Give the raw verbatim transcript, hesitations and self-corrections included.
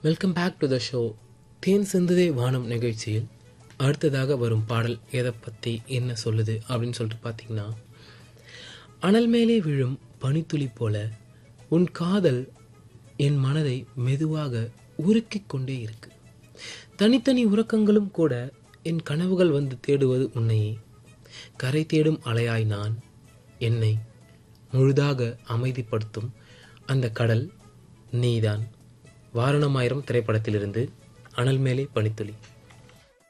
Welcome back to the show. தேன் சிந்துதே வானம் நிகழ்ச்சியில் அடுத்ததாக வரும் பாடல் எதை பற்றி என்ன சொல்லுது அப்படின்னு சொல்லிட்டு பார்த்தீங்கன்னா, அனல் மேலே விழும் பனித்துளி போல உன் காதல் என் மனதை மெதுவாக உருக்கிக் கொண்டே இருக்கு. தனித்தனி உறக்கங்களும் கூட என் கனவுகள் வந்து தேடுவது உன்னையே. கரை தேடும் அலையாய் நான், என்னை முழுதாக அமைதிப்படுத்தும் அந்த கடல் நீதான். வாரணமாயிரம் திரைப்படத்திலிருந்து அனல் மேலே பனித்துளி.